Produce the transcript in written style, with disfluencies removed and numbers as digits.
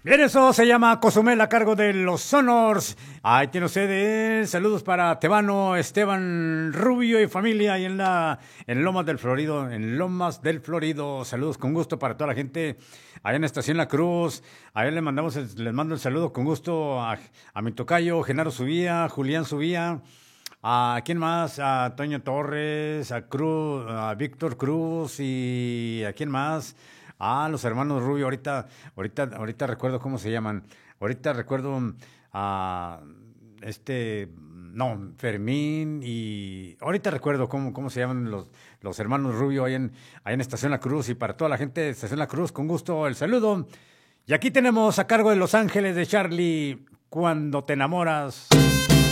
Bien, eso se llama Cozumel a cargo de los Sonors. Ahí tiene ustedes. Saludos para Tebano, Esteban Rubio y familia ahí en Lomas del Florido. En Lomas del Florido. Saludos con gusto para toda la gente allá en Estación La Cruz. Ahí les mando el saludo con gusto a mi tocayo, Genaro Subía, Julián Subía. ¿A quién más? A Toño Torres, a Cruz, a Víctor Cruz y ¿a quién más? Los hermanos Rubio, ahorita recuerdo cómo se llaman. Ahorita recuerdo a no, Fermín y ahorita recuerdo cómo se llaman los hermanos Rubio ahí en Estación La Cruz y para toda la gente de Estación La Cruz, con gusto el saludo. Y aquí tenemos a cargo de Los Ángeles de Charlie, Cuando te enamoras.